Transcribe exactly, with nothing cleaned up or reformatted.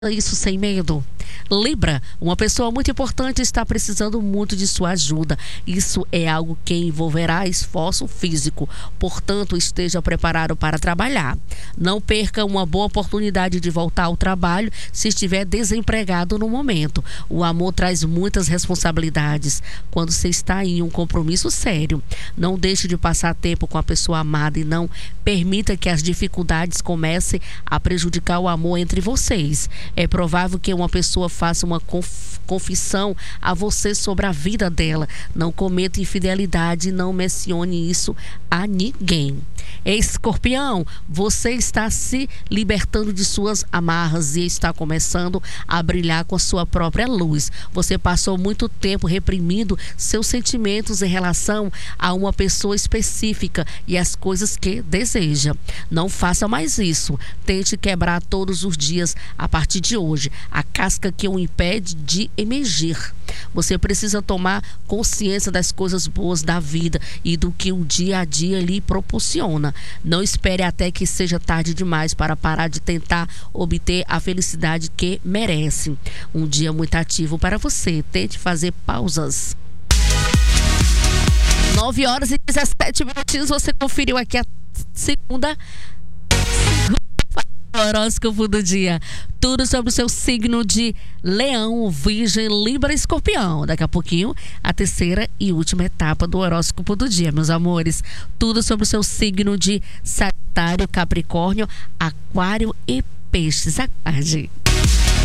Isso sem medo. Libra, uma pessoa muito importante está precisando muito de sua ajuda. Isso é algo que envolverá esforço físico, portanto, esteja preparado para trabalhar. Não perca uma boa oportunidade de voltar ao trabalho se estiver desempregado no momento. O amor traz muitas responsabilidades quando você está em um compromisso sério. Não deixe de passar tempo com a pessoa amada e não permita que as dificuldades comecem a prejudicar o amor entre vocês. É provável que uma pessoa faça uma conf- confissão a você sobre a vida dela. Não cometa infidelidade e não mencione isso a ninguém. Escorpião, você está se libertando de suas amarras e está começando a brilhar com a sua própria luz. Você passou muito tempo reprimindo seus sentimentos em relação a uma pessoa específica e as coisas que deseja. Não faça mais isso. Tente quebrar todos os dias a partir de hoje a casca que o impede de emergir. Você precisa tomar consciência das coisas boas da vida e do que o dia a dia lhe proporciona. Não espere até que seja tarde demais para parar de tentar obter a felicidade que merece. Um dia muito ativo para você. Tente fazer pausas. nove horas e dezessete minutinhos. Você conferiu aqui a segunda horóscopo do dia. Tudo sobre o seu signo de Leão, Virgem, Libra e Escorpião. Daqui a pouquinho, a terceira e última etapa do horóscopo do dia, meus amores. Tudo sobre o seu signo de Sagitário, Capricórnio, Aquário e Peixes. Aguarde.